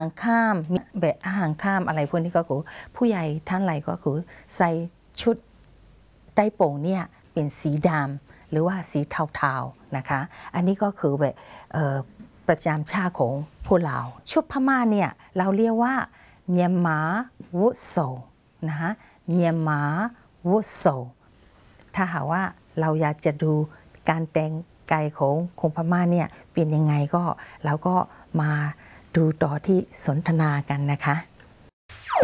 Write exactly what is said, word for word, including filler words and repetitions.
ข้ามแบบอาหารข้ามอะไรพวกนี้ก็คือผู้ใหญ่ท่านไหนก็คือใส่ชุดไต้โป่งเนี่ยเป็นสีดำหรือว่าสีเทาๆนะคะอันนี้ก็คือแบบประจำชาติของพวกเราชุดพม่าเนี่ยเราเรียกว่าเมียนมาวุโสนะคะเมียนมาวุโสถ้าหากว่าเราอยากจะดูการแต่งกายของคนพม่าเนี่ยเป็นยังไงก็เราก็มาดูต่อที่สนทนากันนะคะ